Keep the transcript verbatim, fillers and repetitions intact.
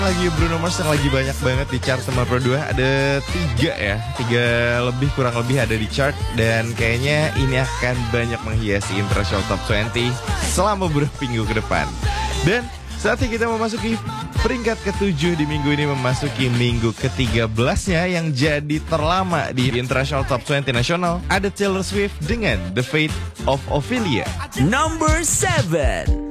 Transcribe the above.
Lagi Bruno Mars yang lagi banyak banget di chart sama Pro dua. Ada tiga ya, tiga lebih kurang lebih ada di chart. Dan kayaknya ini akan banyak menghiasi International Top dua puluh selama beberapa minggu ke depan. Dan saatnya kita memasuki peringkat ketujuh di minggu ini, memasuki minggu ke tiga belasnya yang jadi terlama di International Top dua puluh nasional. Ada Taylor Swift dengan The Fate of Ophelia. Number seven.